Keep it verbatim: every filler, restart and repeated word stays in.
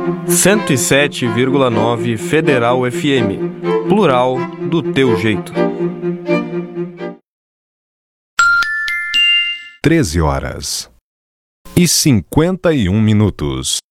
cento e sete vírgula nove Federal F M. Plural do teu jeito. treze horas e cinquenta e um minutos.